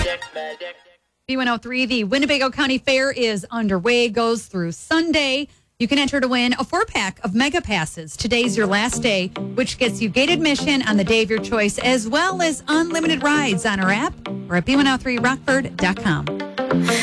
B103, the Winnebago County Fair is underway, goes through Sunday. You can enter to win a 4-pack of Mega Passes. Today's your last day, which gets you gate admission on the day of your choice, as well as unlimited rides on our app or at b103rockford.com.